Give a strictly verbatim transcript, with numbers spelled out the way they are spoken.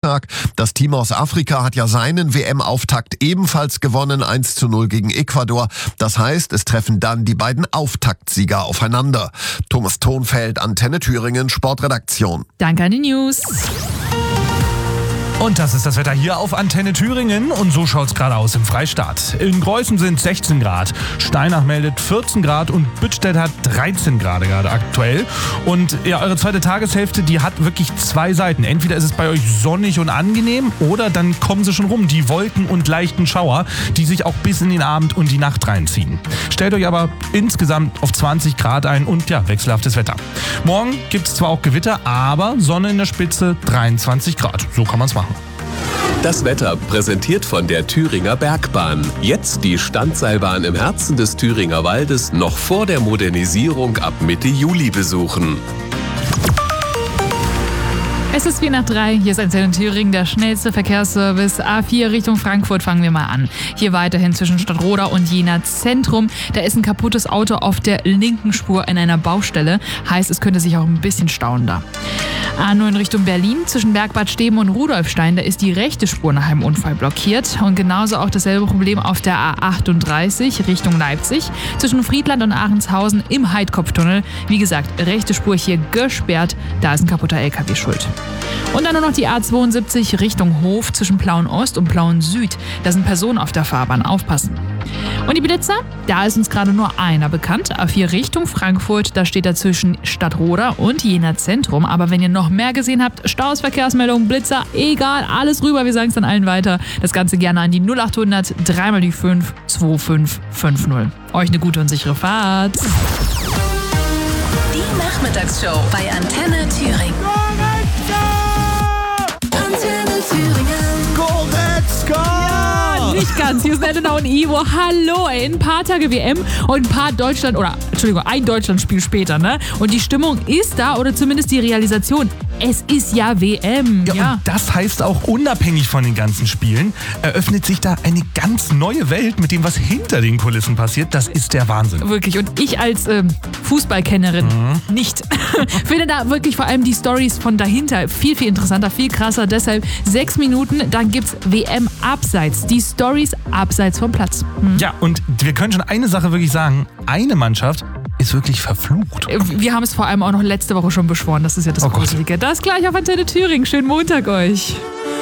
Spieltag. Das Team aus Afrika hat ja seinen W M-Auftakt ebenfalls gewonnen, eins zu null gegen Ecuador. Das heißt, es treffen dann die beiden Auftaktsieger aufeinander. Thomas Thonfeld, Antenne Thüringen, Sportredaktion. Danke an die News. Und das ist das Wetter hier auf Antenne Thüringen und so schaut's gerade aus im Freistaat. In Greußen sind sechzehn Grad, Steinach meldet vierzehn Grad und Büttstedt hat dreizehn Grad gerade aktuell. Und ja, eure zweite Tageshälfte, die hat wirklich zwei Seiten. Entweder ist es bei euch sonnig und angenehm oder dann kommen sie schon rum, die Wolken und leichten Schauer, die sich auch bis in den Abend und die Nacht reinziehen. Stellt euch aber insgesamt auf zwanzig Grad ein und ja, wechselhaftes Wetter. Morgen gibt's zwar auch Gewitter, aber Sonne in der Spitze, dreiundzwanzig Grad. So kann man's machen. Das Wetter präsentiert von der Thüringer Bergbahn. Jetzt die Standseilbahn im Herzen des Thüringer Waldes noch vor der Modernisierung ab Mitte Juli besuchen. Es ist vier nach drei, hier ist Antenne Thüringen, der schnellste Verkehrsservice. A vier Richtung Frankfurt, fangen wir mal an. Hier weiterhin zwischen Stadtroda und Jena Zentrum. Da ist ein kaputtes Auto auf der linken Spur in einer Baustelle. Heißt, es könnte sich auch ein bisschen stauen da. A neun Richtung Berlin, zwischen Bergbad Steben und Rudolfstein, da ist die rechte Spur nach einem Unfall blockiert. Und genauso auch dasselbe Problem auf der A achtunddreißig Richtung Leipzig, zwischen Friedland und Aachenshausen im Heidkopftunnel. Wie gesagt, rechte Spur hier gesperrt, da ist ein kaputter L K W schuld. Und dann nur noch die A zweiundsiebzig Richtung Hof zwischen Plauen Ost und Plauen Süd. Da sind Personen auf der Fahrbahn, aufpassen. Und die Blitzer, da ist uns gerade nur einer bekannt. A vier Richtung Frankfurt, da steht dazwischen Stadtroda und Jena Zentrum. Aber wenn ihr noch mehr gesehen habt, Staus, Verkehrsmeldungen, Blitzer, egal, alles rüber, wir sagen es dann allen weiter. Das Ganze gerne an die null achthundert drei mal die fünf zwei fünf fünf null. Euch eine gute und sichere Fahrt. Die Nachmittagsshow bei Antenne Thüringen. Antenne Thüringen. Ja, nicht ganz. Hier ist Elena und Ivo. Hallo, ey, ein paar Tage W M und ein paar Deutschland, oder Entschuldigung, ein Deutschlandspiel später, ne? Und die Stimmung ist da, oder zumindest die Realisation. Es ist ja W M. Ja, Ja. und das heißt auch, unabhängig von den ganzen Spielen, eröffnet sich da eine ganz neue Welt mit dem, was hinter den Kulissen passiert. Das ist der Wahnsinn. Wirklich. Und ich als ähm, Fußballkennerin Mhm. nicht. Finde da wirklich vor allem die Storys von dahinter viel, viel interessanter, viel krasser. Deshalb sechs Minuten, dann gibt's W M abseits. Die Storys abseits vom Platz. Mhm. Ja, und wir können schon eine Sache wirklich sagen. Eine Mannschaft ist wirklich verflucht. Wir haben es vor allem auch noch letzte Woche schon beschworen. Das ist ja das Oh Gott. Gruselige. Das gleich auf Antenne Thüringen. Schönen Montag euch.